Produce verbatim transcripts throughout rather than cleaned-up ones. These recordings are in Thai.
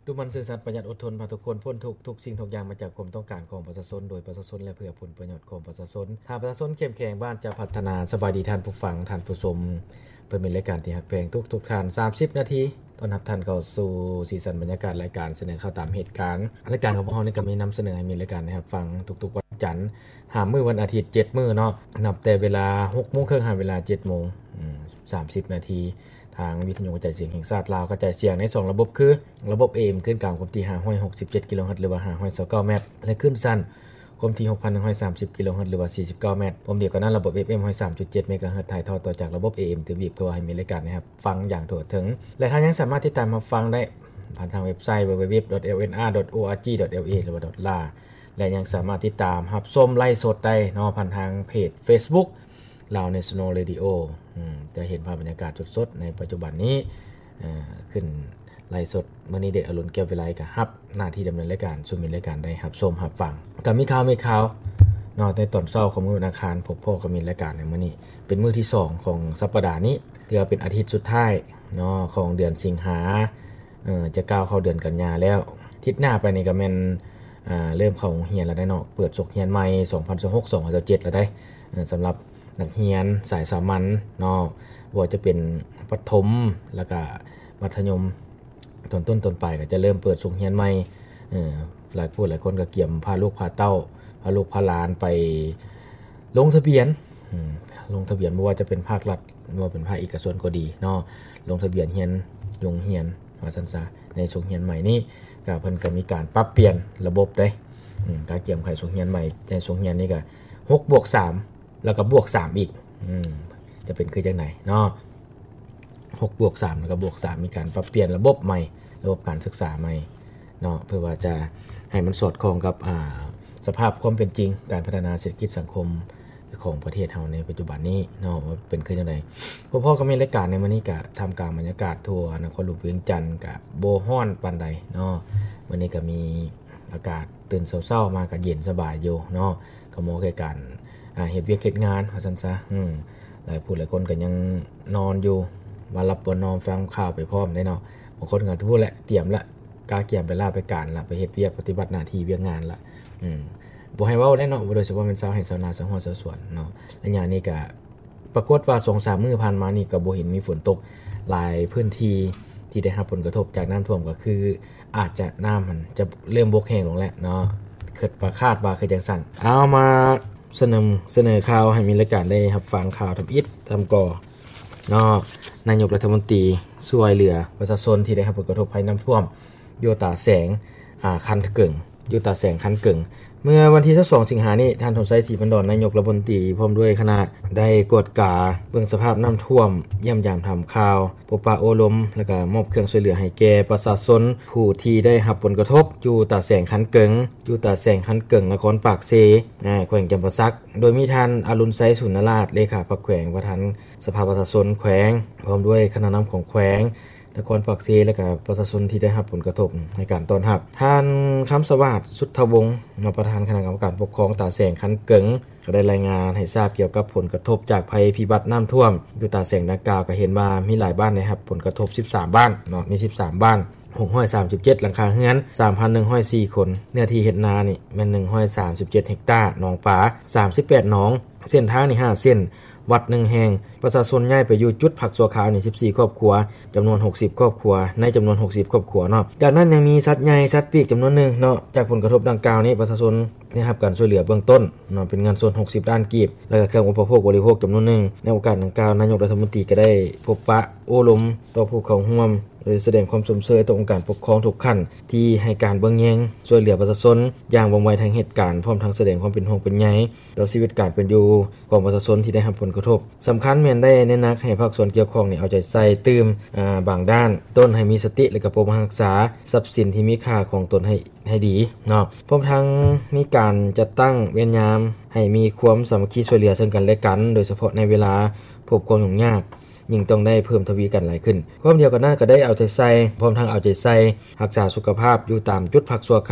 ดูมันซื่อสัตย์ประหยัดอดทนพาทุกคนพ้นทุกทุกสิ่งทุกอย่างมาจากความต้องการของประชาชนโดยประชาชนและเพื่อผลประโยชน์ของประชาชนถ้าประชาชนเข้มแข็งบ้านจะพัฒนาสบายดีท่านผู้ฟังท่านผู้ชมเพิ่นเป็นรายการที่ฮักแพงทุกๆท่านสามสิบนาทีต้อนรับท่านเข้าสู่ซีซั่นบรรยากาศรายการเสนอข่าวตามเหตุการณ์รายการของพวกเรานี่ก็มีนำเสนอให้มีรายการนะครับฟังทุกๆวันจันทร์หามื้อวันอาทิตย์เจ็ดมื้อเนาะนับแต่เวลา หกโมงครึ่ง หาเวลา เจ็ดโมงอืมสามสิบนาทีทางวิทยุกระจายเสียงแห่งชาติลาวกระจายเสียงในสองระบบคือระบบ เอ เอ็ม ขึ้นกลางความถี่ห้าร้อยหกสิบเจ็ดกิโลเฮิรตซ์หรือว่าห้าร้อยยี่สิบเก้าเมตรและขึ้นสั้นความถี่ หกพันหนึ่งร้อยสามสิบกิโลเฮิรตซ์หรือว่าสี่สิบเก้าเมตรพร้อมเดียวกันนั้นระบบ เอฟ เอ็ม หนึ่งร้อยสามจุดเจ็ด เมกะเฮิรตซ์ถ่ายทอดต่อจากระบบ เอ เอ็ม ที่บีบเพื่อให้มีรายการนะครับฟังอย่างทั่วถึงและท่านยังสามารถติดตามรับฟังได้ผ่านทางเว็บไซต์ ดับเบิลยู ดับเบิลยู ดับเบิลยู ดอท แอล เอ็น อาร์ ดอท โอ อาร์ จี ดอท แอล เอ หรือว่า .la และยังสามารถติดตามรับชมไลฟ์สดได้เนาะผ่านทางเพจ Facebook ลาว National Radio อืมจะเห็นภาพบรรยากาศสดๆในปัจจุบันนี้อ่าขึ้นไลฟ์สดมื้อนี้เด็กอรุณแก้ววิไลก็รับหน้าที่ดำเนินรายการสู่มีรายการได้รับชมรับฟังก็มีข่าวมีข่าวเนาะในตอนเช้าของมื้อวันอังคารพบพ่อก็มีรายการในมื้อนี้เป็นมื้อที่สองของสัปดาห์นี้ถือว่าเป็นอาทิตย์สุดท้ายเนาะของเดือนสิงหาเอ่อจะก้าวเข้าเดือนกันยาแล้วอาทิตย์หน้าไปนี่ก็แม่นอ่าเริ่มเข้าโรงเรียนแล้วได้เนาะเปิดศุกร์เรียนใหม่สองพันยี่สิบหก สองพันยี่สิบเจ็ดแล้วได้เอ่อสำหรับนักเรียนสายสามัญเนาะว่าจะเป็นประถมแล้วก็มัธยมตอนต้นต้นปลายก็จะเริ่มเปิดศุกร์เรียนใหม่เอ่อหลายผู้หลายคนก็เกี่ยมพาลูกพาเต้าพาลูกพาหลานไปลงทะเบียนอืมลงทะเบียนบ่ว่าจะเป็นภาครัฐหรือว่าเป็นภาคเอกชนก็ดีเนาะลงทะเบียนเรียนโรงเรียนว่าซั่นซะในศุกร์เรียนใหม่นี้ก็เพิ่นก็มีการปรับเปลี่ยนระบบเด้อืมการเกี่ยมไข่ศุกร์เรียนใหม่ในศุกร์เรียนนี้ก็หกบวกสามแล้วก็บวกสามอีกอืมจะเป็นคือจังได๋เนาะหกบวกสามแล้วก็บวกสามมีการปรับเปลี่ยนระบบใหม่ระบบการศึกษาใหม่เนาะเพื่อว่าจะให้มันสอดคล้องกับอ่าสภาพความเป็นจริงการพัฒนาเศรษฐกิจสังคมของประเทศเฮาในปัจจุบันนี้เนาะว่าเป็นคือจังได๋พ่อๆก็มีรายการในมื้อนี้ก็ทำกลางบรรยากาศทั่วนครหลวงเวียงจันทน์ก็บ่ร้อนปานใดเนาะมื้อนี้ก็มีอากาศตื่นเช้าๆมาก็เย็นสบายอยู่เนาะก็เหมาะแก่การอ่าเฮ็ดเวียกเฮ็ดงานว่าซั่นซะอืมหลายผู้หลายคนก็ยังนอนอยู่ว่ารับบ่นอนฟังข่าวไปพร้อมได้เนาะบางคนก็พูดแหละเตรียมละกาเกี่ยมไปลาไปการละไปเฮ็ดเวียกปฏิบัติหน้าที่เวียกงานละอืมบ่ให้เว้าได้เนาะโดยเฉพาะเป็นชาวไร่ชาวนาชาวไร่ชาวสวนเนาะและอย่างนี้ก็ปรากฏว่า สองถึงสาม มื้อผ่านมานี่ก็บ่เห็นมีฝนตกหลายพื้นที่ที่ได้รับผลกระทบจากน้ำท่วมก็คืออาจจะน้ำมันจะเริ่มบกแห้งลงแล้วเนาะคิดว่าคาดว่าคือจังซั่นเอามาเสนอเสนอข่าวให้มีรายการได้รับฟังข่าวทำอิฐทำก่อเนาะนายกรัฐมนตรีช่วยเหลือประชาชนที่ได้รับผลกระทบภัยน้ำท่วมอยู่ตาแสงอ่าคันเกิ่งอยู่ตาแสงคันเกิ่งเมื่อวันที่ยี่สิบสองสิงหาคมนี้ท่านทชัยศรีพันดรนายกรัฐมนตรีพร้อมด้วยคณะได้กวดกาเบิ่งสภาพน้ำท่วมเยี่ยมยามทำข่าวพบปะโอลมแล้วก็มอบเครื่องช่วยเหลือให้แก่ประชาชนผู้ที่ได้รับผลกระทบอยู่ตาแสงคันเกิ่งอยู่ตาแสงคันเกิ่งนครปากเซอ่าแขวงจำปาสักโดยมีท่านอรุณไสสุนราชเลขาพรรคแขวงประธานสภาประชาชนแขวงพร้อมด้วยคณะนำของแขวงนครปากเซและก็ประชาชนที่ได้รับผลกระทบในการต้อนรับท่านคำสวัสดิ์สุทธวงศ์ประธานคณะกรรมการปกครองตาแสงคันเกิ่งก็ได้รายงานให้ทราบเกี่ยวกับผลกระทบจากภัยพิบัติน้ำท่วมอยู่ตาแสงดังกล่าวก็เห็นว่ามีหลายบ้านได้รับผลกระทบสิบสามบ้านเนาะมีสิบสามบ้านหกร้อยสามสิบเจ็ดหลังคาเรือน สามพันหนึ่งร้อยสี่ คนเนื้อที่เฮ็ดนานี่แม่นหนึ่งร้อยสามสิบเจ็ดเฮกตาร์หนองปลาสามสิบแปดหนองเส้นทางนี่ห้าเส้นวัดหนึ่งแห่งประชาชนย้ายไปอยู่จุดผักสัวขาวนี่สิบสี่ครอบครัวจำนวนหกสิบครอบครัวในจำนวนหกสิบครอบครัวเนาะจากนั้นยังมีสัตว์ใหญ่สัตว์ปีกจำนวนหนึ่งเนาะจากผลกระทบดังกล่าวนี้ประชาชนได้รับการช่วยเหลือเบื้องต้นเนาะเป็นเงินส่วนหกสิบล้านกีบแล้วก็เครื่องอุปโภคบริโภคจำนวนหนึ่งในโอกาสดังกล่าวนายกรัฐมนตรีก็ได้พบปะโอ้ลมต่อผู้เข้าร่วมโดยแสดงความสมเชยต่อองค์การปกครองทุกขั้นที่ให้การเบิ่งแยงช่วยเหลือประชาชนอย่างว่องไวทางเหตุการณ์พร้อมทั้งแสดงความเป็นห่วงเป็นใยต่อชีวิตการเป็นอยู่ของประชาชนที่ได้รับผลกระทบสำคัญแม่นได้แนะนักให้ภาคส่วนเกี่ยวข้องนี่เอาใจใส่ตื่มอ่าบางด้านต้นให้มีสติและก็ปกป้องรักษาทรัพย์สินที่มีค่าของตนให้ให้ดีเนาะพร้อมทั้งมีการจัดตั้งเวรยามให้มีความสามัคคีช่วยเหลือซึ่งกันและกันโดยเฉพาะในเวลาพบความยุ่งยากยิ่งต้องได้เพิ่มทวีกันหลายขึ้นพร้อมเดียวกันนั้นก็ได้เอาใจใส่พร้อมทั้งเอาใจใส่รักษาสุขภาพอยู่ตามจุดพักชั่วคราว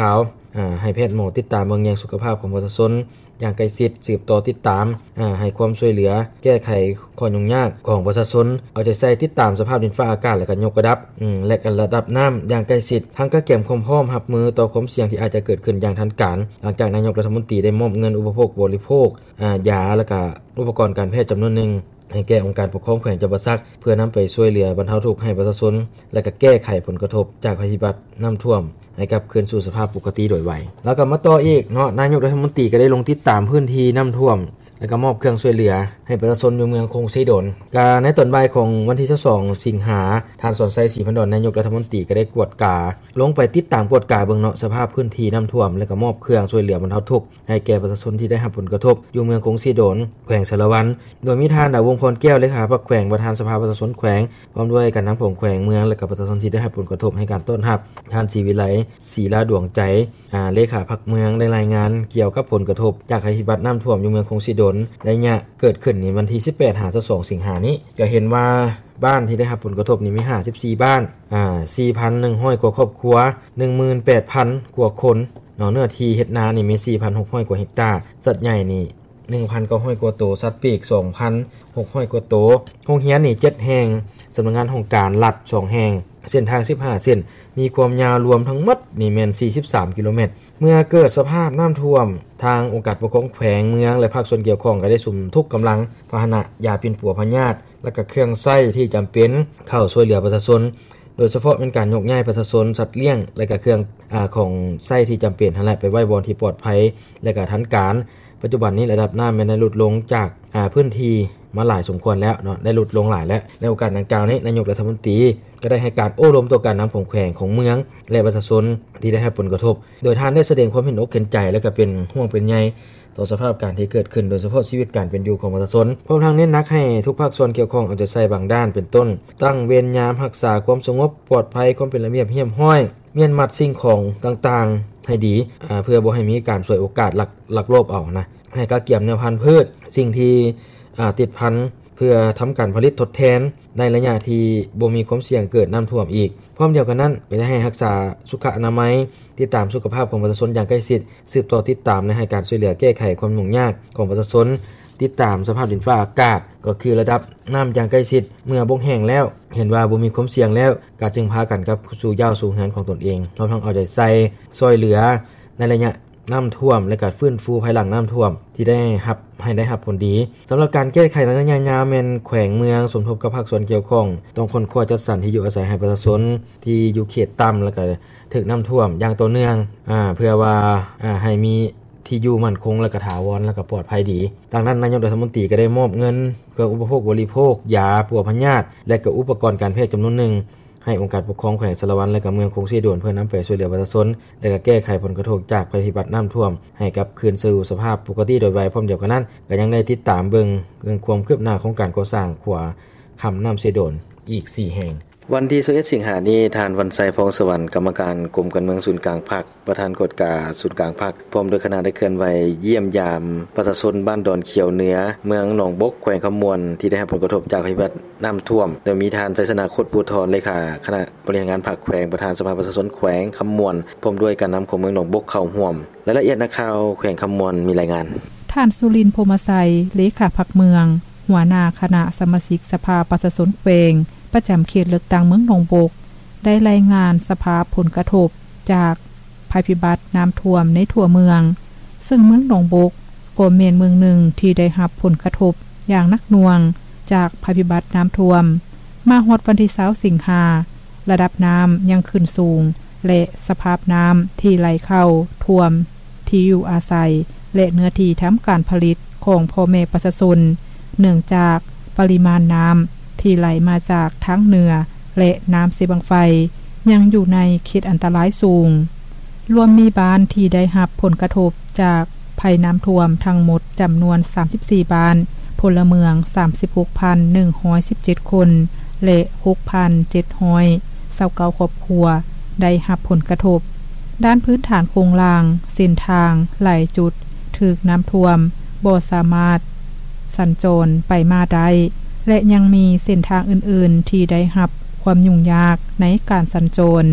อ่าให้แพทย์หมอติดตามเบิ่งแยงสุขภาพของประชาชนอย่างใกล้ชิดสืบต่อติดตามอ่าให้ความช่วยเหลือแก้ไขข้อยุ่งยากของประชาชนเอาใจใส่ติดตามสภาพดินฟ้าอากาศและก็ยกระดับอืมและก็ระดับน้ำอย่างใกล้ชิดทั้งก็เก็บความพร้อมรับมือต่อความเสี่ยงที่อาจจะเกิดขึ้นอย่างทันการหลังจากนายกรัฐมนตรีได้มอบเงินอุปโภคบริโภคอ่ายาและก็อุปกรณ์การแพทย์จำนวนหนึ่งให้แก่องค์การปกครองแขวงจำปาสักเพื่อนำไปช่วยเหลือบรรเทาทุกข์ให้ประชาชนและก็แก้ไขผลกระทบจากภัยพิบัติน้ำท่วมให้กลับคืนสู่สภาพปกติโดยไวแล้วก็มาต่ออีกเนาะนายกรัฐมนตรีก็ได้ลงติดตามพื้นที่น้ำท่วมแล้วก็มอบเครื่องช่วยเหลือให้ประชาชนอยู่เมืองคงสีดลกาในตอนบ่ายของวันที่สองสิงหาท่านสอนไซศรีพันดอนนายกรัฐมนตรีก็ได้กวดกาลงไปติดตามกวดกาเบิ่งเนาะสภาพพื้นที่น้ำท่วมแล้วก็มอบเครื่องช่วยเหลือบรรเทาทุกข์ให้แก่ประชาชนที่ได้รับผลกระทบอยู่เมืองคงสีดลแขวงสารวันโดยมีท่านดาววงศ์พรแก้วเลขาพรรคแขวงประธานสภาประชาชนแขวงพร้อมด้วยกันนำผงแขวงเมืองและก็ประชาชนที่ได้รับผลกระทบให้การต้อนรับท่านศรีวิไลศรีลาดวงใจอ่าเลขาพรรคเมืองได้รายงานเกี่ยวกับผลกระทบจากภัยพิบัติน้ำท่วมอยู่เมืองคงสีดลและเนี่ยเกิดขึ้นในวันที่สิบแปดสิงหานี้ก็เห็นว่าบ้านที่ได้รับผลกระทบนี้มีห้าสิบสี่บ้านอ่า สี่พันหนึ่งร้อย กว่าครอบครัว หนึ่งหมื่นแปดพัน กว่าคนเนาะเนื้อที่เฮ็ดนานี่มี สี่พันหกร้อย กว่าเฮกตาร์สัตว์ใหญ่นี่ หนึ่งพันเก้าร้อย กว่าโตวสัตว์ปีก สองพันหกร้อย กว่าโตวโรงเรียนนี่เจ็ดแห่งสำนักงานองค์การรัฐสองแห่งเส้นทางสิบห้าเส้นมีความยาวรวมทั้งหมดนี่แม่นสี่สิบสามกิโลเมตรเมื่อเกิดสภาพน้ำท่วมทางองค์การปกครองแขวงเมืองและภาคส่วนเกี่ยวข้องก็ได้สุ่มทุกกำลังพาหนะยาปิ่นปัวพยาธิและก็เครื่องไส้ที่จำเป็นเข้าช่วยเหลือประชาชนโดยเฉพาะเป็นการยกย้ายประชาชนสัตว์เลี้ยงและก็เครื่องอ่าของไส้ที่จำเป็นนั่นแหละไปไว้บอนที่ปลอดภัยและก็ทันการปัจจุบันนี้ระดับน้ำได้ลดลงจากอ่าพื้นที่มาหลายสมควรแล้วเนาะได้ลดลงหลายแล้วในโอกาสดังกล่าวนี้นายกรัฐมนตรีก็ได้ให้การโอ้รมต่อการนำผงแขวงของเมืองและประชาชนที่ได้รับผลกระทบโดยท่านได้แสดงความเห็นอกเห็นใจและก็เป็นห่วงเป็นใยต่อสภาพการที่เกิดขึ้นโดยเฉพาะชีวิตการเป็นอยู่ของประชาชนพร้อมทั้งเน้นหนักให้ทุกภาคส่วนเกี่ยวข้องเอาใจใส่บางด้านเป็นต้นตั้งเวรยามรักษาความสงบปลอดภัยความเป็นระเบียบเรียบร้อยเมียนมัดสิ่งของต่างๆให้ดีอ่าเพื่อบ่ให้มีการฉวยโอกาสลักลักลอบเอานะให้กะเกี่ยมแนวพันธุ์พืชสิ่งที่อ่าติดพันธุ์เพื่อทำการผลิตทดแทนในระยะที่บ่มีความเสี่ยงเกิดน้ำท่วมอีกพร้อมเดียวกันนั้นก็จะให้รักษาสุขอนามัยติดตามสุขภาพของประชาชนอย่างใกล้ชิดสืบต่อติดตามและให้การช่วยเหลือแก้ไขความยุ่งยากของประชาชนติดตามสภาพดินฟ้าอากาศก็คือระดับน้ำอย่างใกล้ชิดเมื่อบกแห้งแล้วเห็นว่าบ่มีความเสี่ยงแล้วก็จึงพากันกับสู่ยาวสู่งานของตนเองพร้อมทั้งเอาใจใส่ช่วยเหลือในระยะน้ำท่วมและการฟื้นฟูภายหลังน้ำท่วมที่ได้รับให้ได้รับผลดีสำหรับการแก้ไขในระยะยาวแม่นแขวงเมืองสมทบกับภาคส่วนเกี่ยวข้องต้องค้นคว้าจัดสรรที่อยู่อาศัยให้ประชาชนที่อยู่เขตต่ำแล้วก็ถึกน้ำท่วมอย่างต่อเนื่องอ่าเพื่อว่าอ่าให้มีที่อยู่มั่นคงและก็ถาวรและก็ปลอดภัยดีดังนั้นนายกรัฐมนตรีก็ได้มอบเงินเพื่ออุปโภคบริโภคยาปัวพยาธิและก็อุปกรณ์การแพทย์จำนวนหนึ่งให้องค์การปกครองแขวงสารวัตรและก็เมืองคงสีดลเพื่อนำไปช่วยเหลือประชาชนและก็แก้ไขผลกระทบจากภัยพิบัติน้ำท่วมให้กลับคืนสู่สภาพปกติโดยไวพร้อมเดียวกันนั้นก็ยังได้ติดตามเบิ่งเรื่องความคืบหน้าของการก่อสร้างขวาคำน้ำสีดลอีกสี่แห่งวันที่ยี่สิบเอ็ดสิงหาคมนี้ทานวันไซพองสวรรค์กรรมการกรมการเมืองศูนย์กลางภาคประธานกฎกาศูนย์กลางภาคพร้อมโดยคณะได้เคลื่อนไหวเยี่ยมยามประชาชนบ้านดอนเขียวเหนือเมืองหนองบกแขวงคำมวนที่ได้รับผลกระทบจากภัยพิบัติน้ำท่วมโดยมีทานไสสนาคตปูทรเลขาคณะบริหารงานภาคแขวงประธานสภาประชาชนแขวงคำมวนพร้อมด้วยการนำของเมืองหนองบกเข้าร่วมรายละเอียดนักข่าวแขวงคำมวนมีรายงานท่านสุรินทร์พรหมไสยเลขาภาคเมืองหัวหน้าคณะสมาชิกสภาประชาชนแขวงประจำเขตเลือกตั้งเมืองหนองบกได้รายงานสภาพผลกระทบจากภัยพิบัติน้ำท่วมในทั่วเมืองซึ่งเมืองหนองบกก็แม่นเมืองหนึ่งที่ได้รับผลกระทบอย่างหนักหน่วงจากภัยพิบัติน้ำท่วมมาฮอดวันที่ยี่สิบสิงหาคมระดับน้ำยังขึ้นสูงและสภาพน้ำที่ไหลเข้าท่วมที่อยู่อาศัยและเนื้อที่ทำการผลิตของพ่อแม่ประชาชนเนื่องจากปริมาณน้ำที่ไหลมาจากทางเหนือและน้ำเสบังไฟยังอยู่ในเขตอันตรายสูงรวมมีบ้านที่ได้รับผลกระทบจากภัยน้ำท่วมทั้งหมดจำนวนสามสิบสี่บ้านพลเมือง สามสิบหกพันหนึ่งร้อยสิบเจ็ด คนและ หกพันเจ็ดร้อยยี่สิบเก้า ครอบครัวได้รับผลกระทบด้านพื้นฐานโครงสร้างเส้นทางหลายจุดถูกน้ำท่วมบ่สามารถสัญจรไปมาได้และยังมีเส้นทางอื่นๆที่ได้รับความยุ่งยากในการสัญจร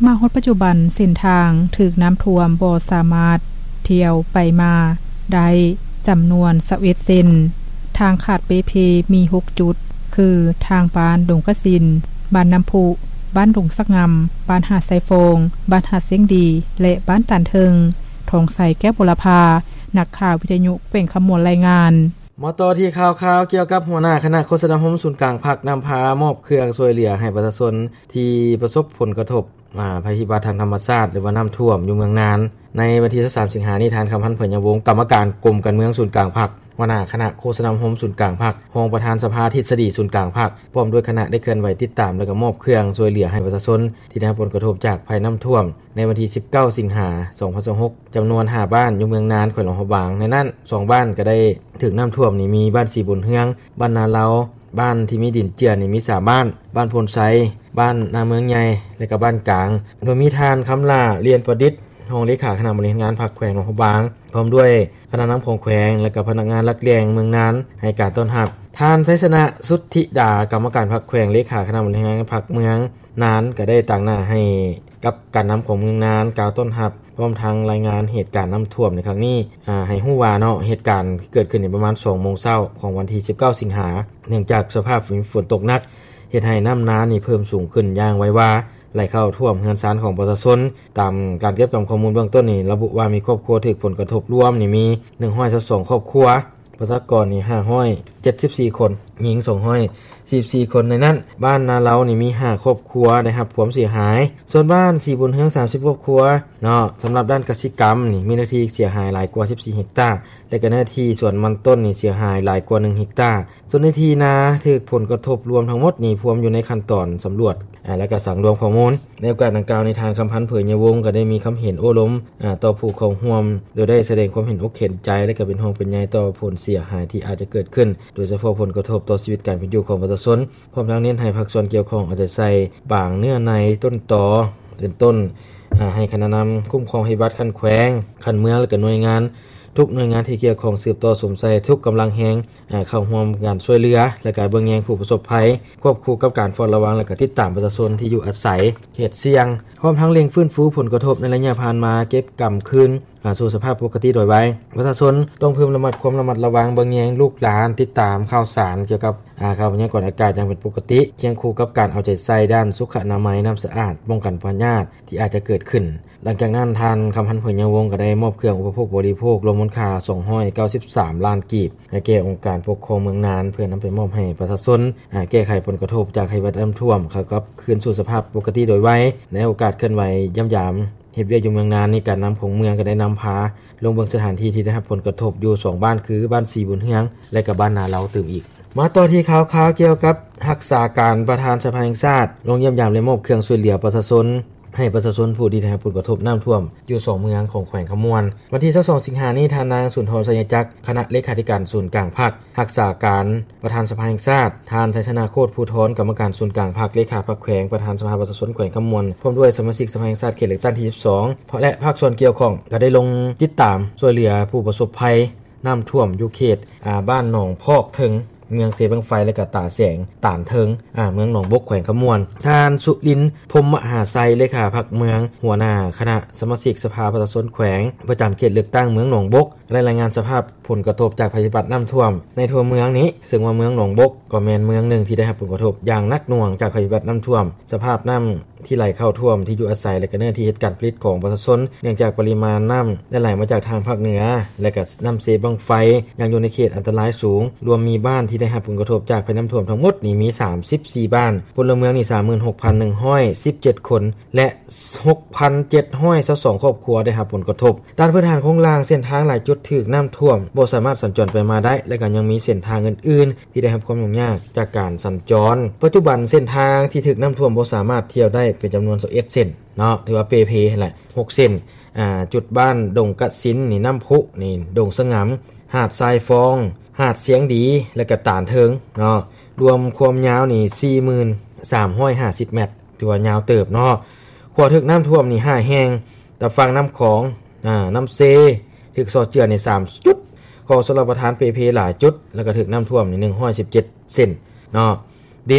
มาฮอดปัจจุบันเส้นทางถูกน้ำท่วมบ่สามารถเที่ยวไปมาได้จำนวนยี่สิบเอ็ดเส้นทางขาดเปเพมีหกจุดคือทางบ้านดงกะสินบ้านน้ำพุบ้านดงสักงำบ้านหาดไซโฟงบ้านหาดเสียงดีและบ้านตานเทิงทองใสแก้วบุรพานักข่าววิทยุเป่งคำมวลรายงานมาต่อที่ข่าวๆเกี่ยวกับหัวหน้าคณะโฆษณาคมศูนย์กลางภาคนำพามอบเครื่องช่วยเหลือให้ประชาชนที่ประสบผลกระทบอ่าภัยพิบัติทางธรรมชาติหรือว่าน้ำท่วมอยู่เมืองนานในวันที่สามสิงหาคมนี้ทานคำพันธ์เผยยวงศ์กรรมการกรมการเมืองศูนย์กลางภาคหัวหน้าคณะโฆษณาคมศูนย์กลางภาครองประธานสภาทฤษฎีศูนย์กลางภาคพร้อมด้วยคณะได้เคลื่อนไหวติดตามและก็มอบเครื่องช่วยเหลือให้ประชาชนที่ได้รับผลกระทบจากภัยน้ำท่วมในวันที่สิบเก้าสิงหาคมสองพันยี่สิบหกจำนวนห้าบ้านอยู่เมืองนานแขวงหลวงพระบางในนั้นสองบ้านก็ได้ถึงน้ำท่วมนี่มีบ้านสีบุญเฮืองบ้านนาเลาบ้านที่มีดินเจือนี่มีสามบ้านบ้านพลไซบ้านนาเมืองใหญ่และก็บ้านกลางโดยมีทานคำล่าเรียนประดิษฐ์รองเลขาคณะบริหารงานพรรคแขวงหลวงพระบางพร้อมด้วยคณะนำของแขวงและก็พนักงานรักเลี้ยงเมืองนานให้การต้อนรับท่านไสสนะสุทธิดากรรมการพรรคแขวงเลขาคณะบริหารงานพรรคเมืองนานก็ได้ตั้งหน้าให้กับการนำของเมืองนานกล่าวต้อนรับพร้อมทั้งรายงานเหตุการณ์น้ำท่วมในครั้งนี้อ่าให้ฮู้ว่าเนาะเหตุการณ์เกิดขึ้นในประมาณ สองโมงเช้าของวันที่สิบเก้าสิงหาคมเนื่องจากสภาพฝนตกหนักเฮ็ดให้น้ำน้ำนี่เพิ่มสูงขึ้นอย่างไวว่าไหลเข้าท่วมเรือนซานของประชาชนตามการเก็บข้อมูลเบื้องต้นนี่ระบุว่ามีครอบครัวถูกผลกระทบรวมนี่มีหนึ่งร้อยสิบสองครอบครัวประชากรนี่ห้าร้อยเจ็ดสิบสี่คนหญิงสองร้อยสี่สิบสี่คนในนั้นบ้านนาเลานี่มีห้าครอบครัวได้รับความเสียหายส่วนบ้านสีบุญเฮืองสามสิบครอบครัวเนาะสำหรับด้านกสิกรรมนี่มีเนื้อที่เสียหายหลายกว่าสิบสี่เฮกตาร์และก็เนื้อที่สวนมันต้นนี่เสียหายหลายกว่าหนึ่งเฮกตาร์ส่วนเนื้อที่นาถูกผลกระทบรวมทั้งหมดนี่พวมอยู่ในขั้นตอนสำรวจอ่าและก็สังรวมข้อมูลในโอกาสดังกล่าวในทานคำพันธ์เผยยวงศ์ก็ได้มีคำเห็นโอ้ล้มอ่าต่อผู้เข้าร่วมโดยได้แสดงความเห็นอกเห็นใจและก็เป็นห่วงเป็นใยต่อผลเสียหายที่อาจจะเกิดขึ้นโดยเฉพาะผลกระทบต่อชีวิตการเป็นอยู่ของประชาชนพร้อมทั้งเน้นให้ภาคส่วนเกี่ยวข้องเอาใจใส่บางเนื้อในต้นตอเป็นต้นอ่าให้คณะนำคุ้มครองภัยพิบัติขั้นแขวงขั้นเมืองและก็หน่วยงานทุกหน่วยงานที่เกี่ยวข้องสืบต่อสมใส่ทุกกำลังแหงเข้าร่วมการช่วยเหลือและการเบิ่งแยงผู้ประสบภัยควบคู่กับการเฝ้าระวังและก็ติดตามประชาชนที่อยู่อาศัยเขตเสี่ยงพร้อมทั้งเร่งฟื้นฟูผลกระทบในระยะผ่านมาเก็บกำคืนสู่สภาพปกติโดยไวประชาชนต้องเพิ่มระมัดความระมัดระวังเบิ่งแยงลูกหลานติดตามข่าวสารเกี่ยวกับข่าวพยากรณ์อากาศอย่างเป็นปกติเคียงคู่กับการเอาใจใส่ด้านสุขอนามัยน้ำสะอาดป้องกันพยาธิที่อาจจะเกิดขึ้นหลังจากนั้นทานคำพันธ์เผยยวงศ์ก็ได้มอบเครื่องอุปโภคบริโภครวมมูลค่าสองร้อยเก้าสิบสามล้านกีบให้แก่องค์การปกครองเมืองนานเพื่อนำไปมอบให้ประชาชนแก้ไขผลกระทบจากภัยพิบัติน้ำท่วมเข้ากับคืนสู่สภาพปกติโดยไวในโอกาสเคลื่อนไหวย่ำยามเฮ็ดเวียกอยู่เมืองนานนี่การนำของเมืองก็ได้นำพาลงเบิ่งสถานที่ที่ได้รับผลกระทบอยู่สองบ้านคือบ้านสีบุญเฮืองและก็บ้านนาเลาตื่มอีกมาต่อที่ข่าวๆเกี่ยวกับรักษาการประธานสภาแห่งชาติลงเยี่ยมยามและมอบเครื่องช่วยเหลือประชาชนให้ประชาชนผู้ที่ได้รับผลกระทบน้ำท่วมอยู่สองเมืองของแขวงขมวนวันที่ยี่สิบสองสิงหาคมนี้ทานนางสุนทรสัญจักรคณะเลขาธิการศูนย์กลางภาครักษาการประธานสภาแห่งชาติทานชัยชนะโคตรภูธรกรรมการศูนย์กลางภาคเลขาพรรคแขวงประธานสภาประชาชนแขวงขมวนพร้อมด้วยสมาชิกสภาแห่งชาติเขตเลือกตั้งที่สิบสองเพราะและภาคส่วนเกี่ยวข้องก็ได้ลงติดตามช่วยเหลือผู้ประสบภัยน้ำท่วมอยู่เขตอ่าบ้านหนองพอกถึงเมืองเสบังไฟและก็ตาแสงตานเทิงอ่าเมืองหนองบกแขวงขมวนท่านสุรินทร์พรหมมหาไซเลขาพรรคเมืองหัวหน้าคณะสมาชิกสภาประชาชนแขวงประจำเขตเลือกตั้งเมืองหนองบกได้รายงานสภาพผลกระทบจากภัยพิบัติน้ำท่วมในทั่วเมืองนี้ซึ่งว่าเมืองหนองบกก็แม่นเมืองหนึ่งที่ได้รับผลกระทบอย่างหนักหน่วงจากภัยพิบัติน้ำท่วมสภาพน้ำที่ไหลเข้าท่วมที่อยู่อาศัยและก็เนื้อที่เฮ็ดการผลิตของประชาชนเนื่องจากปริมาณน้ำได้ไหลมาจากทางภาคเหนือและก็น้ำเสบังไฟยังอยู่ในเขตอันตรายสูงรวมมีบ้านที่ได้รับผลกระทบจากภัยน้ำท่วมทั้งหมดนี่มีสามสิบสี่บ้านพลเมืองนี่ สามหมื่นหกพันหนึ่งร้อยสิบเจ็ด คนและ หกพันเจ็ดร้อยยี่สิบสอง ครอบครัวได้รับผลกระทบด้านพื้นฐานของรางเส้นทางหลายจุดถูกน้ำท่วมบ่สามารถสัญจรไปมาได้และก็ยังมีเส้นทางอื่นๆที่ได้รับความยุ่งยากจากการสัญจรปัจจุบันเส้นทางที่ถูกน้ำท่วมบ่สามารถเที่ยวได้เป็นจำนวนยี่สิบเอ็ดเส้นเนาะถือว่าเปเพแหละหกเส้นอ่าจุดบ้านดงกะสินนี่น้ำพุนี่ดงสงํหาดทรายฟองหาดเสียงดีและก็ตานเทิงเนาะรวมความยาวนี่ สี่หมื่นสามพันห้าร้อยห้าสิบ เมตรถือว่ายาวเติบเนาะขั้วถึกน้ำท่วมนี่ห้าแห่งแต่ฝั่งน้ำของอ่าน้ำเซถึกซอเจือนี่สามจุดขอสำหรับประธานเปเพหลายจุดแล้วก็ถึกน้ำท่วมนี่หนึ่งร้อยสิบเจ็ดเซนเนาะดิน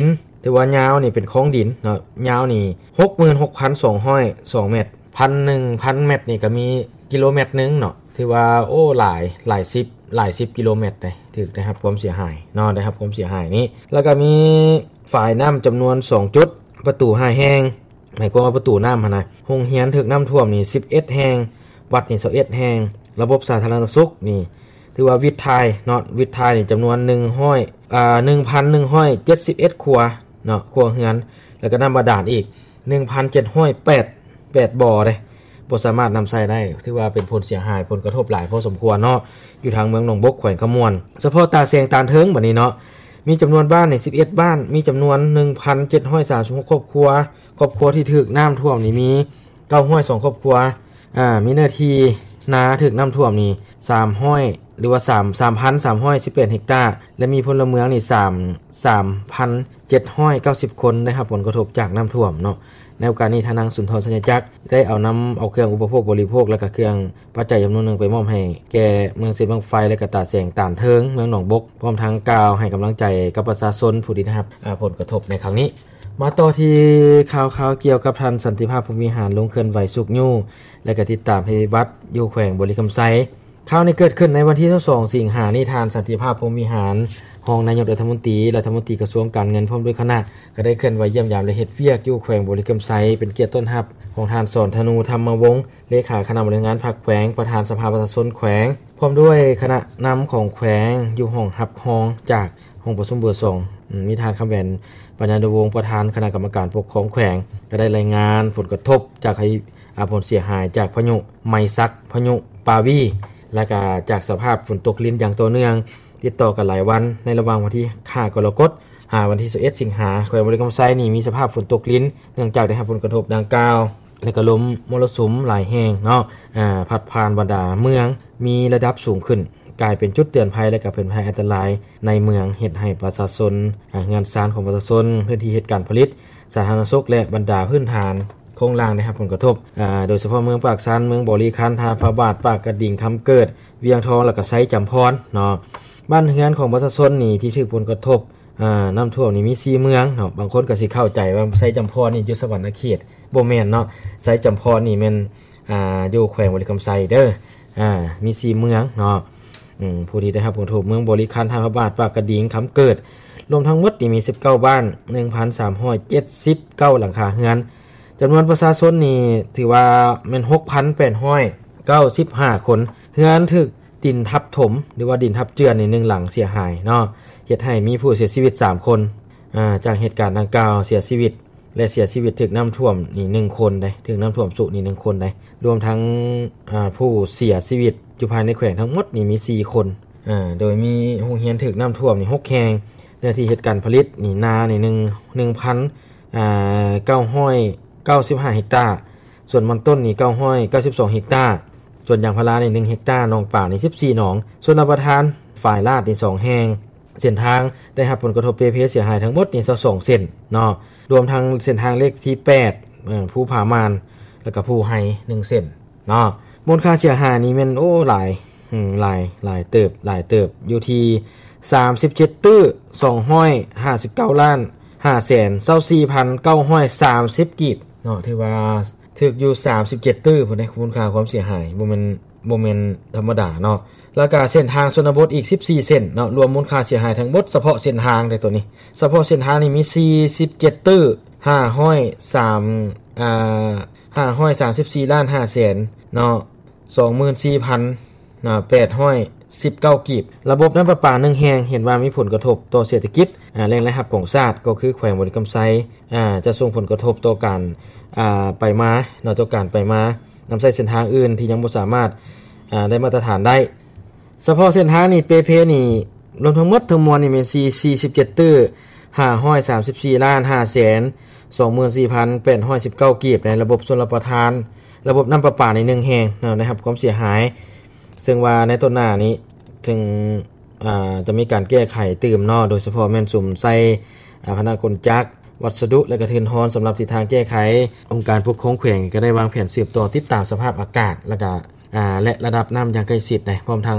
แต่ว่ายาวนี่เป็นของดินเนาะยาวนี่ หกหมื่นหกพันสองร้อยสอง เมตร หนึ่งพัน เมตรนี่ก็มีกิโลเมตรนึงเนาะถือว่าโอ้หลายหลายสิบหลายสิบกิโลเมตรได้ถึกได้รับความเสียหายเนาะได้รับความเสียหายนี้แล้วก็มีฝายน้ำจำนวนสองจุดประตูห้าแห่งหมายความว่าประตูน้ำหั่นน่ะโรงเรียนถึกน้ำท่วมนี่สิบเอ็ดแห่งวัดนี่ยี่สิบเอ็ดแห่งระบบสาธารณสุขนี่ถือว่าวิทย์ไทยเนาะวิทย์ไทยนี่จำนวนหนึ่งร้อยอ่า หนึ่งพันหนึ่งร้อยเจ็ดสิบเอ็ด ครัวเนาะครัวเรือนแล้วก็น้ำบาดาลอีก หนึ่งพันเจ็ดร้อยแปด แปดบ่อเด้บ่สามารถนำใช้ได้ถือว่าเป็นผลเสียหายผลกระทบหลายพอสมควรเนาะอยู่ทางเมืองหนองบกแขวงขมวนเฉพาะตาเสียงตาเทิงบัดนี้เนาะมีจำนวนบ้านในสิบเอ็ดบ้านมีจำนวน หนึ่งพันเจ็ดร้อยสามสิบหก ครอบครัวครอบครัวที่ถูกน้ำท่วมนี่มีเก้าร้อยสองครอบครัวอ่ามีเนื้อที่นาถูกน้ำท่วมนี่สามร้อยหรือว่า3 สามพันสามร้อยสิบแปด เฮกตาร์และมีพลเมืองนี่3 สามพันเจ็ดร้อยเก้าสิบ คนได้รับผลกระทบจากน้ำท่วมเนาะในโอกาสนี้ทางนางสุนทรสัญญจักรได้เอานำเอาเครื่องอุปโภคบริโภคและก็เครื่องปัจจัยจำนวนหนึ่งไปมอบให้แก่เมืองเสียงบังไฟและก็ตาแสงตานเทิงเมืองหนองบกพร้อมทั้งกล่าวให้กำลังใจกับประชาชนผู้ที่ได้รับผลกระทบในครั้งนี้มาต่อที่ข่าวๆเกี่ยวกับท่านสันติภาพพรหมวิหารลงเคลื่อนไหวสุกยู่และก็ติดตามปฏิบัติอยู่แขวงบริคำไซข่าวนี้เกิดขึ้นในวันที่สองสิงหาคมนี้ทานสันติภาพพรหมวิหารรองนายกรัฐมนตรีรัฐมนตรีกระทรวงการเงินพร้อมด้วยคณะก็ได้เคลื่อนไหวเยี่ยมยามและเฮ็ดเวียกอยู่แขวงบริคำไซเป็นเกียรติต้นรับของท่านสอนธนูธรรมวงศ์เลขาคณะบริหารงานพรรคแขวงประธานสภาประชาชนแขวงพร้อมด้วยคณะนำของแขวงอยู่ห้องรับรองจากห้องประชุมเบอร์สองมีท่านคำแหวนปัญญาดวงศ์ประธานคณะกรรมการปกครองแขวงก็ได้รายงานผลกระทบจากผลเสียหายจากพายุไมซักพายุปาวีและก็จากสภาพฝนตกลิ้นอย่างต่อเนื่องติดต่อกันหลายวันในระหว่างวันที่ห้ากรกฎาคมหาวันที่สิบเอ็ดสิงหาคมแขวงบริคำไซนี่มีสภาพฝนตกลิ้นเนื่องจากได้รับผลกระทบดังกล่าวและก็ลมมรสุมหลายแห่งเนาะอ่าพัดผ่านบรรดาเมืองมีระดับสูงขึ้นกลายเป็นจุดเตือนภัยและก็เป็นภัยอันตรายในเมืองเฮ็ดให้ประชาชนงานสารของประชาชนพื้นที่เฮ็ดการผลิตสาธารณสุขและบรรดาพื้นฐานโครงล่างได้รับผลกระทบอ่าโดยเฉพาะเมืองปากซันเมืองบริคันทาพระบาทปากกระดิ่งคำเกิดเวียงทองและก็ไซจำพรเนาะบ้านเรือนของประชาชนนี่ที่ถูกผลกระทบอ่าน้ำท่วมนี่มีสี่เมืองเนาะบางคนก็สิเข้าใจว่าไซจำพรนี่อยู่สวรรณเขตบ่แม่นเนาะไซจำพรนี่แม่นอ่าอยู่แขวงบริคำไซเด้ออ่ามีสี่เมืองเนาะอืมผู้ที่ได้รับผลกระทบเมืองบริคันทาพระบาทปากกระดิ่งคำเกิดรวมทั้งหมดนี่มีสิบเก้าบ้าน หนึ่งพันสามร้อยเจ็ดสิบเก้า หลังคาเรือนจำนวนประชาชนนี่ถือว่าแม่น หกพันแปดร้อยเก้าสิบห้า คนเรือนถูกดินทับถมหรือว่าดินทับเจือนในหนึ่งหลังเสียหายเนาะเฮ็ดให้มีผู้เสียชีวิตสามคนอ่าจากเหตุการณ์ดังกล่าวเสียชีวิตและเสียชีวิตถูกน้ำท่วมนี่หนึ่งคนได้ถูกน้ำท่วมสุนี่หนึ่งคนได้รวมทั้งอ่าผู้เสียชีวิตอยู่ภายในแขวงทั้งหมดนี่มีสี่คนอ่าโดยมีโรงเรียนถูกน้ำท่วมนี่หกแห่งเนื้อที่เฮ็ดการผลิตนี่นานี่หนึ่ง หนึ่งพันอ่าเก้าร้อยเก้าสิบห้า เฮกตาร์ส่วนมันต้นนี่เก้าร้อยเก้าสิบสอง เฮกตาร์ส่วนยางพารานี่หนึ่งเฮกตาร์หนองป่านี่สิบสี่หนองส่วนรับประทานฝ่ายลาดนี่สองแห่งเส้นทางได้รับผลกระทบเปเพเสียหายทั้งหมดนี่สองเส้นเนาะรวมทั้งเส้นทางเลขที่แปดเอ่อภูผามานแล้วก็ภูไฮหนึ่งเส้นเนาะมูลค่าเสียหายนี่แม่นโอ้หลายอืมหลายหลายเติบหลายเติบอยู่ที่สามสิบเจ็ดตื้อสองร้อยห้าสิบเก้าล้านห้าแสนยี่สิบสี่พันเก้าร้อยสามสิบกีบเนาะที่ว่าถึกอยู่สามสิบเจ็ดตื้อพุ่นได้มูลค่าความเสียหายบ่แม่นบ่แม่นธรรมดาเนาะแล้วก็เส้นทางชนบทอีกสิบสี่เส้นเนาะรวมมูลค่าเสียหายทั้งหมดเฉพาะเส้นทางได้ตัวนี้เฉพาะเส้นทางนี่มีสี่สิบเจ็ดตื้อห้าร้อยสามอ่าห้าร้อยสามสิบสี่ล้านห้าแสนเนาะ สองหมื่นสี่พัน น่ะแปดร้อยสิบเก้ากีบระบบน้ำประปาหนึ่งแห่งเห็นว่ามีผลกระทบต่อเศรษฐกิจอ่าแรงรายรับของชาติก็คือแขวงบริคำไซอ่าจะส่งผลกระทบต่อการอ่าไปมาเนาะต่อการไปมานำใช้เส้นทางอื่นที่ยังบ่สามารถอ่าได้มาตรฐานได้เฉพาะเส้นทางนี่เปเพนี่รวมทั้งหมดทั้งมวลนี่มีสี่สิบเจ็ดตื้อห้าร้อยสามสิบสี่ล้านห้าแสนสองหมื่นสี่พันแปดร้อยสิบเก้ากีบในระบบชลประทานระบบน้ำประปาในหนึ่งแห่งเนาะนะครับความเสียหายซึ่งว่าในต้นหน้านี้ถึงอ่าจะมีการแก้ไขเติมเนาะโดยเฉพาะแม่นสุ่มใส่อ่าพนักงานจักรวัสดุและก็ทืนทอนสำหรับทิศทางแก้ไของค์การปกครองแขวงก็ได้วางแผนสืบต่อติดตามสภาพอากาศและก็อ่าและระดับน้ำอย่างใกล้ชิดนะพร้อมทาง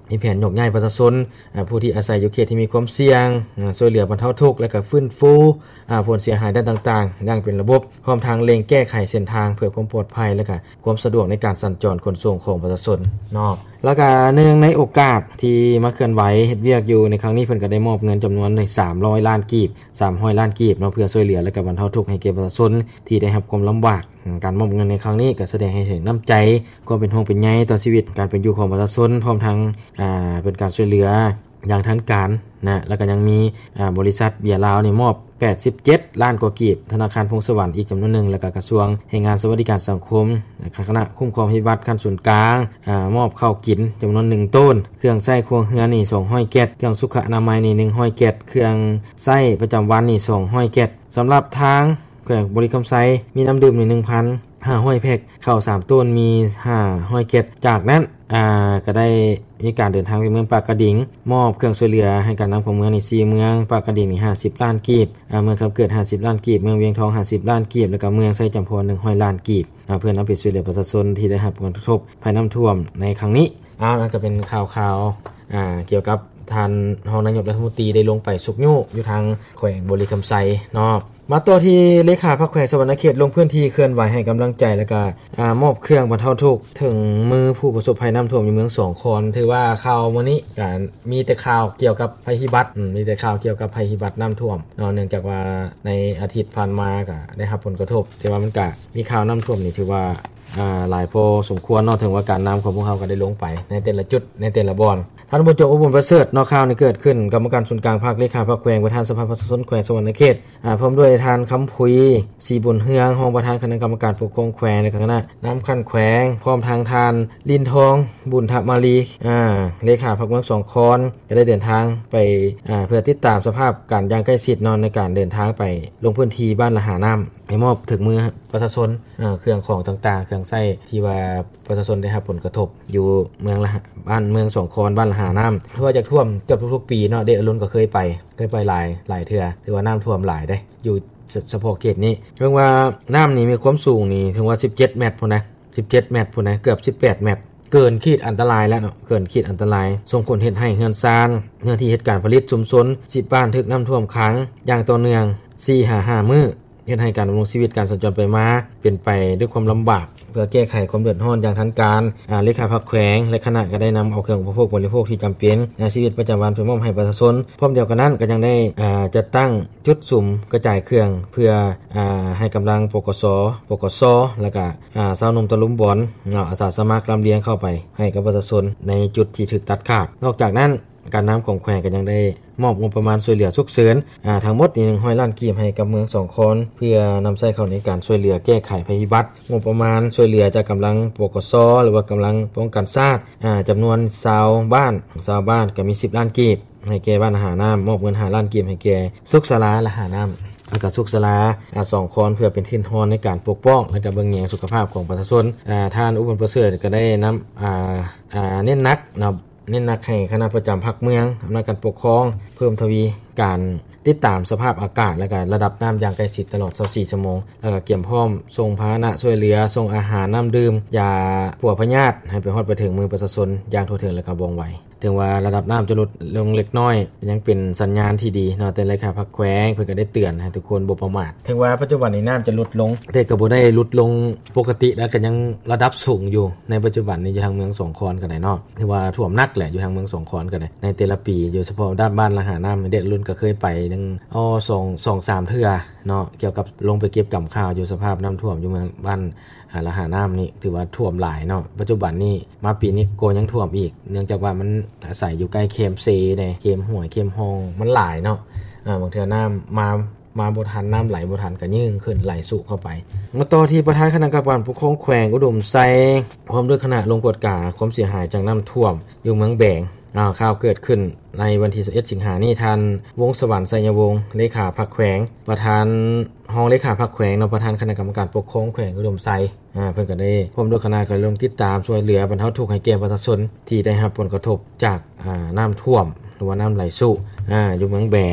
มีแผนยกย้ายประชาชนผู้ที่อาศัยอยู่เขตที่มีความเสี่ยงช่วยเหลือบรรเทาทุกข์และก็ฟื้นฟูผลเสียหายด้านต่างๆอย่างเป็นระบบพร้อมทางเล็งแก้ไขเส้นทางเพื่อความปลอดภัยและก็ความสะดวกในการสัญจรขนส่งของประชาชนเนาะแล้วก็เนื่องในโอกาสที่มาเคลื่อนไหวเฮ็ดเวียกอยู่ในครั้งนี้เพิ่นก็ได้มอบเงินจำนวนสามร้อยล้านกีบสามร้อยล้านกีบเนาะเพื่อช่วยเหลือและก็บรรเทาทุกข์ให้แก่ประชาชนที่ได้รับความลำบากการมอบเงินในครั้งนี้ก็แสดงให้เห็นน้ำใจความเป็นห่วงเป็นใยต่อชีวิตการเป็นอยู่ของประชาชนพร้อมทั้งอ่าเป็นการช่วยเหลืออย่างทันการนะแล้วก็ยังมีอ่าบริษัทเบียร์ลาวนี่มอบแปดสิบเจ็ดล้านกว่ากีบธนาคารพงสวรรค์อีกจำนวนหนึ่งแล้วก็กระทรวงแรงงานสวัสดิการสังคมคณะคุ้มครองพิบัติขั้นส่วนกลางอ่ามอบข้าวกินจำนวนหนึ่งต้นเครื่องใช้ครัวเรือนนี่สองร้อยแก๊สเครื่องสุขอนามัยนี่หนึ่งร้อยแก๊สเครื่องใช้ประจำวันนี่สองร้อยแก๊สสำหรับทางแขวงบริคำไซมีน้ำดื่มนี่ หนึ่งพันห้าร้อย แพ็คข้าวสามต้นมีห้าร้อยแก๊สจากนั้นอ่าก็ได้มีการเดินทางไปเมืองปากกระดิ่งมอบเครื่องช่วยเหลือให้การนำของเมืองนี่สี่เมืองปากกระดิ่งนี่ห้าสิบล้านกีบอ่าเมืองคำเกิดห้าสิบล้านกีบเมืองเวียงทองห้าสิบล้านกีบแล้วก็เมืองไซจำพรหนึ่งร้อยล้านกีบอ่าเพื่อนำไปช่วยเหลือประชาชนที่ได้รับผลกระทบภัยน้ำท่วมในครั้งนี้อ้าวนั่นก็เป็นข่าวๆอ่าเกี่ยวกับท่านรองนายกรัฐมนตรีได้ลงไปสุกยุอยู่ทางแขวงบริคำไซเนาะมาต่อที่เลขาพรรคแขวงสวรรณเขตลงพื้นที่เคลื่อนไหวให้กำลังใจแล้วก็อ่ามอบเครื่องบรรเทาทุกข์ถึงมือผู้ประสบภัยน้ำท่วมในเมืองสองคอนถือว่าข่าวมื้อนี้ก็มีแต่ข่าวเกี่ยวกับภัยพิบัติอืมมีแต่ข่าวเกี่ยวกับภัยพิบัติน้ำท่วมเนาะเนื่องจากว่าในอาทิตย์ผ่านมาก็ได้รับผลกระทบแต่ว่ามันก็มีข่าวน้ำท่วมนี่ถือว่าอ่าหลายพอสมควรเนาะถึงว่าการน้ำของพวกเขาก็ได้ลงไปในแต่ละจุดในแต่ละบ่อนท่านผู้ชมอุบลประเสริฐนอกข่าวนี้เกิดขึ้นกรรมการส่วนกลางภาคเลขาพรรคแขวงประธานสภาประชาชนแขวงสวรรณเขตอ่าพร้อมด้วยทานคำพุยสีบุญเฮืองรองประธานคณะกรรมการปกครองแขวงในคณะน้ำคันแขวงพร้อมทางทานลินทองบุญทมาลีอ่าเลขาพรรคเมืองสองคอนก็ได้เดินทางไปอ่าเพื่อติดตามสภาพการอย่างใกล้ชิดนอนในการเดินทางไปลงพื้นที่บ้านละหาน้ำให้มอบถึงมือประชาชนเอ่อเครื่องของต่างๆเครื่องใช้ที่ว่าประชาชนได้รับผลกระทบอยู่เมืองละบ้านเมืองสองคอนบ้านละหาน้ำเพราะว่าจะท่วมเกือบทุกๆปีเนาะเดอรุณก็เคยไปเคยไปหลายหลายเทื่อถือว่าน้ำท่วมหลายได้อยู่เฉพาะเขตนี้เรื่องว่าน้ำนี่มีความสูงนี่ถึงว่าสิบเจ็ดเมตรพุ่นนะสิบเจ็ดเมตรพุ่นนะเกือบสิบแปดเมตรเกินขีดอันตรายแล้วเนาะเกินขีดอันตรายส่งผลเฮ็ดให้เฮือนซานเนื้อที่เฮ็ดการผลิตชุมชนสิบบ้านถึกน้ำท่วมขังอย่างต่อเนื่อง สี่ถึงห้า มื้อเฮ็ดให้การดำรงชีวิตการสัญจรไปมาเป็นไปด้วยความลำบากเพื่อแก้ไขความเดือดร้อนอย่างทันการอ่าเลขาพรรคแขวงและคณะก็ได้นำเอาเครื่องอุปโภคบริโภคที่จำเป็นในชีวิตประจำวันเพื่อมอบให้ประชาชนพร้อมเดียวกันนั้นก็ยังได้อ่าจัดตั้งจุดสุ่มกระจายเครื่องเพื่ออ่าให้กำลังปกสปกสแล้วก็อ่าชาวหนุ่มตะลุมบอนเนาะอาสาสมัครลำเลียงเข้าไปให้กับประชาชนในจุดที่ถูกตัดขาดนอกจากนั้นการน้ำของแขวงก็ยังได้มอบงบประมาณช่วยเหลือฉุกเฉินอ่าทั้งหมดนี่หนึ่งร้อยล้านกีบให้กับเมืองสองคอนเพื่อนำใช้เข้าในการช่วยเหลือแก้ไขภัยพิบัติงบประมาณช่วยเหลือจากกำลังปกสหรือว่ากำลังป้องกันชาติอ่าจำนวนชาวบ้านชาวบ้านก็มีสิบล้านกีบให้แก่บ้านหาน้ำมอบเงินห้าล้านกีบให้แก่สุขศาลาและหาน้ำแล้วก็สุขศาลาอ่าสองคอนเพื่อเป็นที่นอนในการปกป้องและก็เบิ่งแยงสุขภาพของประชาชนอ่าท่านอุบลประเสริฐก็ได้นำอ่าอ่าเน้นหนักเนาะเน้นหนักให้คณะประจำภาคเมืองอำนาจการปกครองเพิ่มทวีการติดตามสภาพอากาศและการระดับน้ำอย่างใกล้ชิดตลอดยี่สิบสี่ชั่วโมงแล้วก็เกี่ยมพร้อมส่งพาหนะช่วยเหลือส่งอาหารน้ำดื่มยาผัวพยาธิให้ไปฮอดไปถึงมือประชาชนอย่างทั่วถึงและก็ว่องไวถึงว่าระดับน้ำจะลดลงเล็กน้อยยังเป็นสัญญาณที่ดีเนาะแต่เลขาพรรคแขวงเพิ่นก็ได้เตือนให้ทุกคนบ่ประมาทถึงว่าปัจจุบันนี้น้ำจะลดลงแต่ก็บ่ได้ลดลงปกติแล้วก็ยังระดับสูงอยู่ในปัจจุบันนี้อยู่ทางเมืองสองคอนก็ได้เนาะถือว่าท่วมหนักแหละอยู่ทางเมืองสองคอนก็ได้ในแต่ละปีโดยเฉพาะด้านบ้านละหาน้ำเด็กรุ่นก็เคยไปนึงอ้อสอง สอง สามเทื่อเนาะเกี่ยวกับลงไปเก็บกับข้าวอยู่สภาพน้ำท่วมอยู่เมืองบ้านอ่าละหาน้ำนี่ถือว่าท่วมหลายเนาะปัจจุบันนี้มาปีนี้โกยังท่วมอีกเนื่องจากว่ามันอาศัยอยู่ใกล้เข็มเซเด้เข็มห้วยเข็มฮองมันหลายเนาะอ่าบางเทื่อน้ำมามาบ่ทันน้ำไหลบ่ทันก็ยิ่งขึ้นไหลสู่เข้าไปมาต่อที่ประธานคณะกรรมการปกครองแขวงอุดมไซพร้อมด้วยคณะลงตรวจการความเสียหายจากน้ำท่วมอยู่เมืองแบงอ่าข่าวเกิดขึ้นในวันที่สิบเอ็ดสิงหาคมนี้ท่านวงศ์สวรรค์ไสยวงศ์เลขาพรรคแขวงประธานห้องเลขาพรรคแขวงเนาะประธานคณะกรรมการปกครองแขวงอุดมไซอ่าเพิ่นก็ได้พร้อมด้วยคณะก็ลงติดตามช่วยเหลือบรรเทาทุกข์ให้แก่ประชาชนที่ได้รับผลกระทบจากอ่าน้ำท่วมหรือว่าน้ำไหลสู่อ่าอยู่เมืองแบง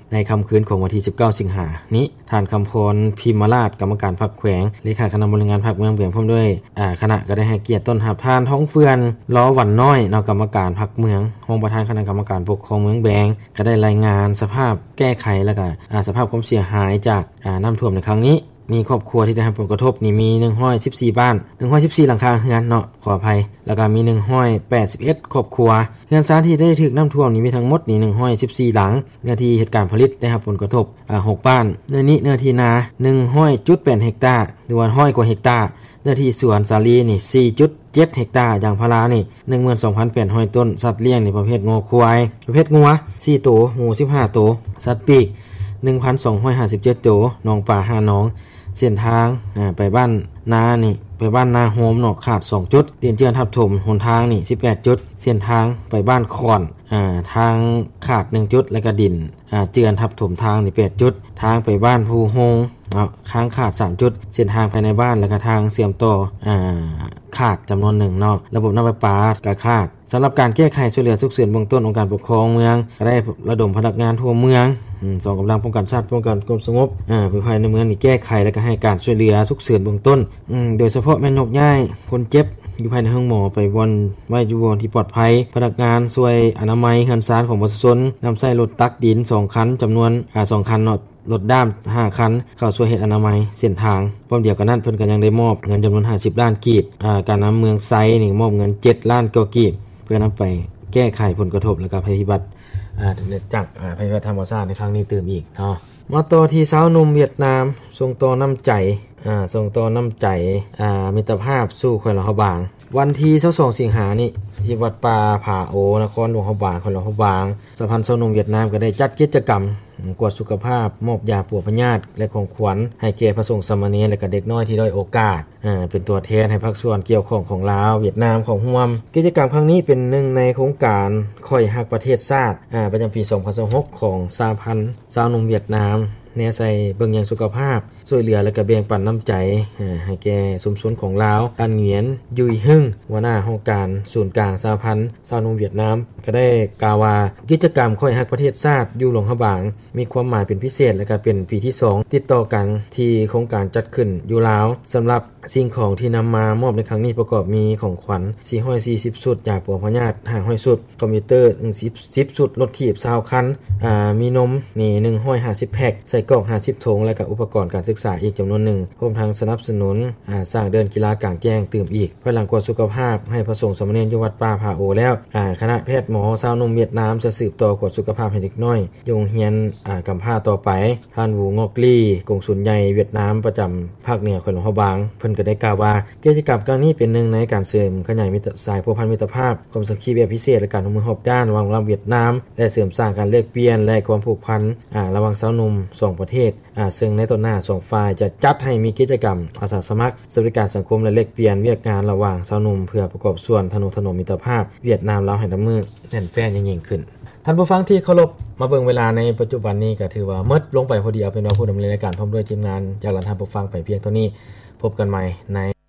ในค่ำคืนของวันที่สิบเก้าสิงหานี้ท่านคำพรพิมราชกรรมการพรรคแขวงเลขาคณะบริหารพรรคเมืองเบียงพร้อมด้วยอ่าคณะก็ได้ให้เกียรติต้นรับท่านท้องเฟือนล้อวันน้อยนกรรมการพรรคเมืองรองประธานคณะกรรมการปกครองเมืองแบงก็ได้รายงานสภาพแก้ไขแล้วก็อ่าสภาพความเสียหายจากอ่าน้ำท่วมในครั้งนี้มีครอบครัวที่ได้รับผลกระทบนี่มีหนึ่งร้อยสิบสี่บ้านหนึ่งร้อยสิบสี่หลังคาเรือนเนาะขออภัยแล้วก็มีหนึ่งร้อยแปดสิบเอ็ดครอบครัวเรือนซ่านที่ได้ถูกน้ำท่วมนี่มีทั้งหมดนี่หนึ่งร้อยสิบสี่หลังเนื้อที่เหตุการณ์ผลิตได้รับผลกระทบอ่าหกบ้านเนื้อนี้เนื้อที่นา หนึ่งร้อยจุดแปด เฮกตาร์หรือว่าร้อยกว่าเฮกตาร์เนื้อที่สวนสาลีนี่ สี่จุดเจ็ด เฮกตาร์อย่างพารานี่ หนึ่งหมื่นสองพันแปดร้อย ต้นสัตว์เลี้ยงนี่ประเภทงอควายประเภทงัวสี่ตัวหมูสิบห้าตัวสัตว์ปีก หนึ่งพันสองร้อยห้าสิบเจ็ด ตัวน้องป่าห้าน้องเส้นทางอ่าไปบ้านนานี่ไปบ้านนาโฮมเนาะขาดสองจุดเตียนเจือนทับถมหนทางนี่สิบแปดจุดเส้นทางไปบ้านคอนอ่าทางขาดหนึ่งจุดแล้วก็ดินอ่าเจือนทับถมทางนี่แปดจุดทางไปบ้านภูโฮงเนาะค้างขาดสามจุดเส้นทางภายในบ้านแล้วก็ทางเสียมต่ออ่าขาดจำนวนหนึ่งเนาะระบบน้ำประปาก็ขาดสำหรับการแก้ไขช่วยเหลือทุกส่วนเบื้องต้นองค์การปกครองเมืองก็ได้ระดมพนักงานทั่วเมืองสองกำลังป้องกันชาติป้องกันความสงบอ่าภายในเมืองนี่แก้ไขแล้วก็ให้การช่วยเหลือทุกส่วนเบื้องต้นอืมโดยเฉพาะแม่นกย้ายคนเจ็บอยู่ภายในห้องหมอไปบอนไว้อยู่บนที่ปลอดภัยพนักงานช่วยอนามัยหันซานของประชาชนนำใส่รถตักดินสองคันจำนวนอ่าสองคันเนาะรถด้ามห้าคันเข้าช่วยเฮ็ดอนามัยเส้นทางพร้อมเดียวกันนั้นเพิ่นก็ยังได้มอบเงินจำนวนห้าสิบล้านกีบอ่าการนำเมืองไซนี่มอบเงินเจ็ดล้านกว่ากีบเพื่อนำไปแก้ไขผลกระทบและก็ภัยพิบัติอ่าจากอ่าภัยพิบัติธรรมชาติในครั้งนี้เติมอีกเนาะมาต่อที่สาวหนุ่มเวียดนามส่งต่อน้ำใจอ่าส่งต่อน้ำใจอ่ามิตรภาพสู่คนละเฮาบางวันที่ยี่สิบสองสิงหานี่ที่วัดป่าผาโอนครหลวงเฮาบางคนละเฮาบางสภาสาวหนุ่มเวียดนามก็ได้จัดกิจกรรมกวดสุขภาพมอบยาปวดพยาธิและของขวัญให้แก่พระสงฆ์สามเณรและก็เด็กน้อยที่ด้อยโอกาสอ่าเป็นตัวแทนให้ภาคส่วนเกี่ยวข้องของลาวเวียดนามของร่วมกิจกรรมครั้งนี้เป็นหนึ่งในโครงการค่อยฮักประเทศชาติอ่าประจำปีสองพันยี่สิบหกของสหพันธ์ชาวหนุ่มเวียดนามแนวใส่เบิ่งอย่างสุขภาพช่วยเหลือและก็แบ่งปันน้ำใจให้แก่ชุมชนของลาวอันเหงียนยุยหึ่งหัวหน้าโครงการศูนย์กลางสหพันธ์ชาวหนุ่มเวียดนามก็ได้กล่าวว่ากิจกรรมค่อยฮักประเทศชาติอยู่หลวงพระบางมีความหมายเป็นพิเศษและก็เป็นปีที่สองติดต่อกันที่โครงการจัดขึ้นอยู่ลาวสำหรับสิ่งของที่นำมามอบในครั้งนี้ประกอบมีของขวัญสี่ร้อยสี่สิบชุดยาปวดพยาธิห้าร้อยชุดคอมพิวเตอร์สิบ สิบชุดรถถีบยี่สิบคันอ่ามีนมนี่หนึ่งร้อยห้าสิบแพ็คใส่กล่องห้าสิบถุงและก็อุปกรณ์การศึกษาอีกจำนวนหนึ่งพร้อมทั้งสนับสนุนอ่าสร้างเดินกีฬากลางแจ้งเติมอีกเพื่อหลังกวดสุขภาพให้พระสงฆ์สามเณรอยู่วัดป่าผาโอแล้วอ่าคณะแพทย์หมอชาวหนุ่มเวียดนามจะสืบต่อกวดสุขภาพให้เด็กน้อยยงเฮียนอ่ากำพร้าต่อไปท่านวูงอกลี่กงสุลใหญ่เวียดนามประจำภาคเหนือของหลวงพระบางเพิ่นก็ได้กล่าวว่ากิจกรรมครั้งนี้เป็นหนึ่งในการเสริมขยายมิตรสายพัวพันมิตรภาพความสัมพันธ์แบบพิเศษและการร่วมมือรอบด้านระหว่างลาวเวียดนามและเสริมสร้างการแลกเปลี่ยนและความผูกพันอ่าระหว่างชาวหนุ่มสองประเทศอ่าซึ่งในต้นหน้าสองฝ่ายจะจัดให้มีกิจกรรมอาสาสมัครสวัสดิการสังคมและแลกเปลี่ยนเวียกงานระหว่างชาวหนุ่มเพื่อประกอบส่วนทนุถนอมมิตรภาพเวียดนามลาวให้ดำเนินแน่นแฟ้นยิ่งขึ้นท่านผู้ฟังที่เคารพมาเบิ่งเวลาในปัจจุบันนี้ก็ถือว่าหมดลงไปพอดีเอาเป็นว่าผู้ดำเนินรายการพร้อมด้วยทีมงานจากหลังท่านผู้ฟังไปเพียงเท่านี้พบกันใหม่ใน